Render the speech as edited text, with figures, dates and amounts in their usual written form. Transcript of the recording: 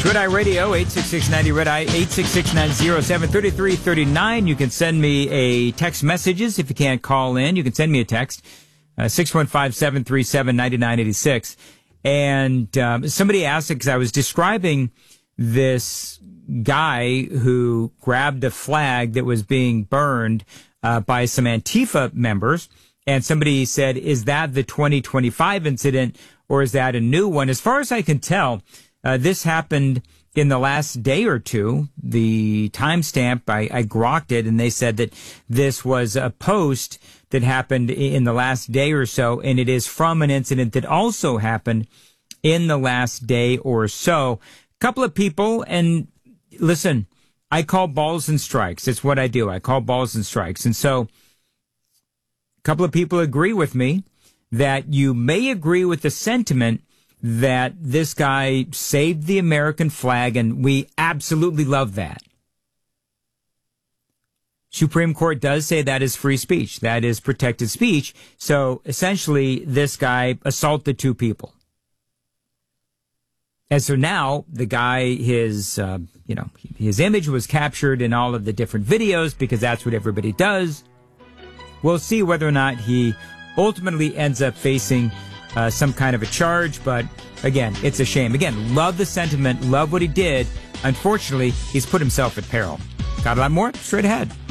Red Eye Radio, 866-90 Red Eye, 866-907-3339. You can send me a text messages if you can't call in. You can send me a text, 615-737-9986. And somebody asked it because I was describing this guy who grabbed a flag that was being burned by some Antifa members. And somebody said, is that the 2025 incident or is that a new one? As far as I can tell, this happened in the last day or two. The timestamp, I grokked it, and they said that this was a post that happened in the last day or so, and it is from an incident that also happened in the last day or so. A couple of people, and listen, I call balls and strikes. It's what I do. I call balls and strikes. And so a couple of people agree with me that you may agree with the sentiment that this guy saved the American flag, and we absolutely love that. Supreme Court does say that is free speech. That is protected speech. So essentially, this guy assaulted two people. And so now the guy, his image was captured in all of the different videos because that's what everybody does. We'll see whether or not he ultimately ends up facing some kind of a charge. But again, it's a shame. Again, love the sentiment, love what he did. Unfortunately, he's put himself at peril. Got a lot more straight ahead.